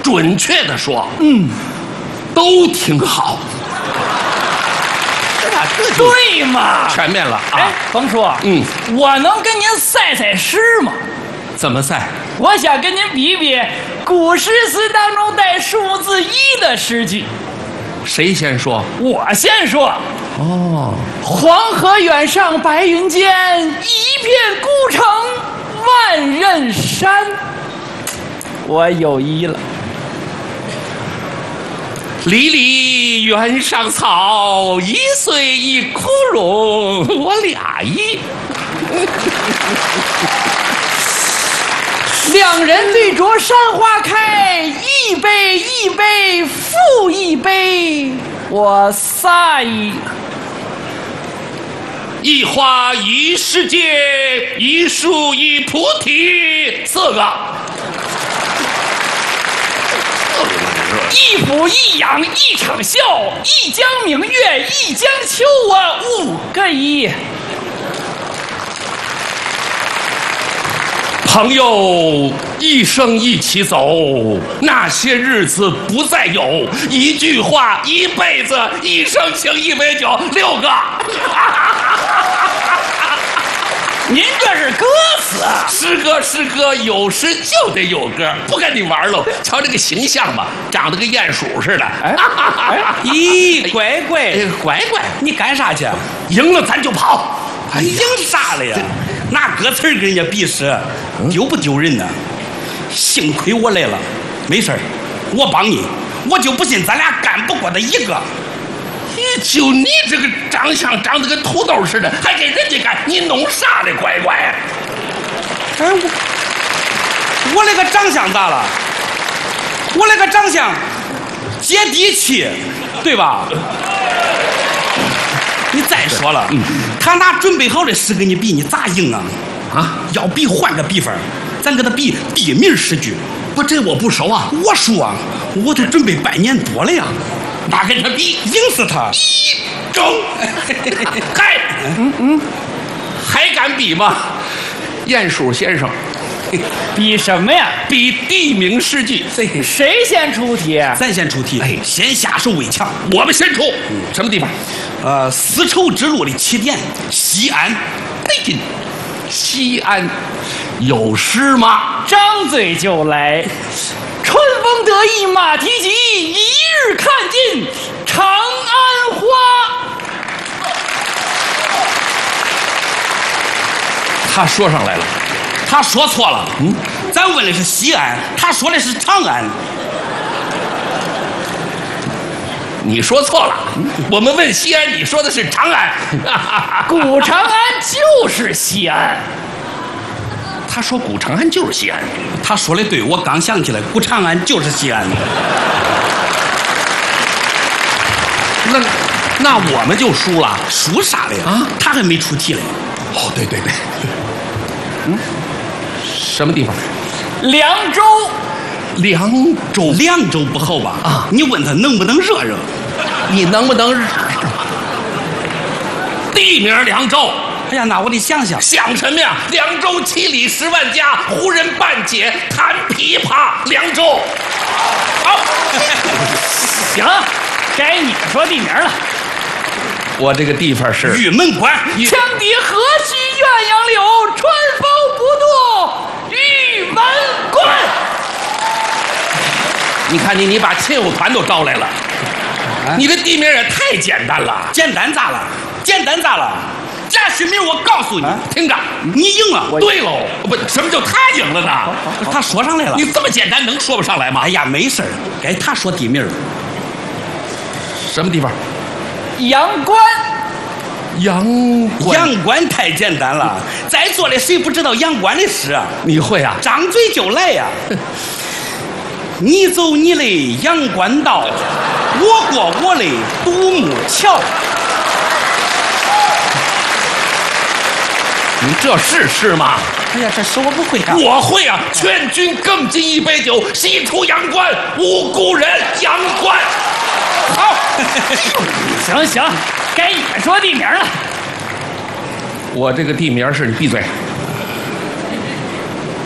准确的说，都挺好。 对嘛？ 全面了啊！ 哎，甭说，我能跟您赛赛诗吗？ 怎么赛？ 我想跟您比比古诗词当中带数字1的诗句。 谁先说？ 我先说。 哦， 黄河远上白云间，一片孤城万仞山。我有1了。 离离原上草，一岁一枯荣。我2亿。 两人对酌山花开，一杯一杯复一杯。我3亿。 一花一世界，一树一菩提，4个。 一俯一仰一场笑，一江明月一江秋啊，5个亿。 朋友一生一起走，那些日子不再有。一句话，一辈子，一生情，一杯酒，6个。 您这是歌词啊？ 诗歌，有诗就得有歌，不跟你玩喽。瞧这个形象吧，长得跟鼹鼠似的。 咦，乖乖， 乖乖， 你干啥去？ 赢了咱就跑。 你赢啥了呀？拿歌词跟人家比试，丢不丢人呢？幸亏我来了，没事儿，我帮你。我就不信咱俩干不过他1个。 就你这个长相长得跟土豆似的，还给人家干，你弄啥嘞，乖乖？ 哎，我那个长相咋了？我那个长相接地气，对吧？你再说了，他拿准备好的诗跟你比，你咋赢啊？要比换个比法，咱跟他比地名诗句。 不，这我不熟啊。 我熟啊，我都准备半年多了呀。 哪跟他比？ 赢死他！ 中，嗨，还敢比吗？鼹鼠先生， 比什么呀？ 比地名诗句。 谁先出题？ 咱先出题，先下手为强。 我们先出。什么地方？ 丝绸之路的起点，西安。 西安有诗吗？ 张嘴就来。春风得意马蹄疾，一日看尽长安花。 他说上来了， 他说错了。咱问的是西安，他说的是长安。 你说错了，我们问西安，你说的是长安。 古长安就是西安。 他说古长安就是西安， 他说的对，我刚想起来，古长安就是西安。 那我们就输了。 输啥了呀？他还没出题嘞。 哦，对，什么地方？ 凉州。 凉州不好吧？你问他能不能热热？ 你能不能地名凉州？ 哎呀，那我得想想。 想什么呀？凉州7里10万家，胡人半解弹琵琶。凉州。好， 行，该你说地名了。 我这个地方是玉门关。 羌笛何须怨杨柳，春风不度玉门关。 你看你把亲友团都招来了，你的地名也太简单了。 简单咋了？贾旭明，我告诉你， 听着， 你赢了。 对喽，不，什么叫他赢了呢？ 他说上来了。 你这么简单能说不上来吗？ 哎呀，没事儿，该他说地名了。 什么地方？ 阳关。 阳关太简单了，在座的谁不知道阳关的诗啊？ 你会啊？ 张嘴就来呀！你走你的阳关道，我过我的独木桥。 你这是诗吗？ 哎呀，这诗我不会啊。 我会啊！劝君更尽一杯酒，西出阳关无故人。阳关。好， 行，该你说地名了。 我这个地名是，你闭嘴。